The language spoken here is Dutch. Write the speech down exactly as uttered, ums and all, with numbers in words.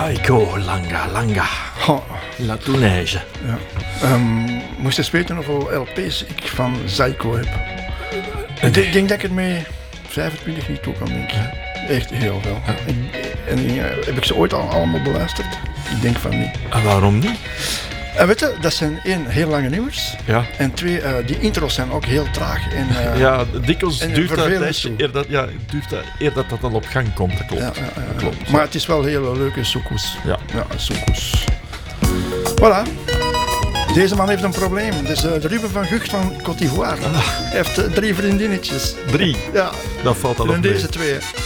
Psycho, langa, langa. Oh, La Tournage. ja. Um, moest eens weten hoeveel L P's ik van Psycho heb. Ik denk, denk dat ik het met vijfentwintig niet toe kan, denk ik. Echt heel veel. Ja. Ik, en uh, heb ik ze ooit al allemaal beluisterd? Ik denk van niet. En waarom niet? En weet je, dat zijn één, heel lange nummers. Ja. En twee, uh, die intro's zijn ook heel traag. En, uh, Ja, dikwijls en duurt dat een vervelend tijdje toe. eer dat, ja, duurt dat, eer dat dat dan op gang komt, dat klopt. Ja, ja, ja, ja. Klopt. Maar het is wel hele leuke soekoes. Ja. Ja, soekoes. Voilà. Deze man heeft een probleem. Het is uh, de Ruben van Gucht van Côte d'Ivoire. Hij heeft uh, drie vriendinnetjes. Drie, Ja, dat valt al op en mee. deze twee.